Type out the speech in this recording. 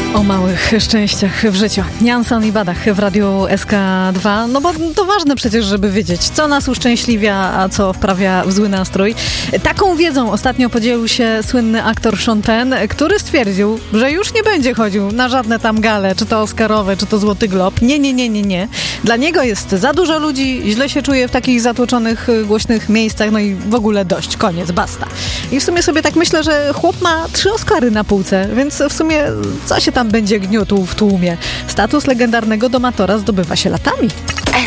O małych szczęściach w życiu. Janson i Badach w Radiu SK2. No bo to ważne przecież, żeby wiedzieć, co nas uszczęśliwia, a co wprawia w zły nastrój. Taką wiedzą ostatnio podzielił się słynny aktor Sean Penn, który stwierdził, że już nie będzie chodził na żadne tam gale, czy to Oscarowe, czy to Złoty Glob. Nie. Dla niego jest za dużo ludzi, źle się czuje w takich zatłoczonych, głośnych miejscach, no i w ogóle dość, koniec, basta. I w sumie sobie tak myślę, że chłop ma 3 Oscary na półce, więc w sumie co się tam będzie gniótł w tłumie? Status legendarnego domatora zdobywa się latami.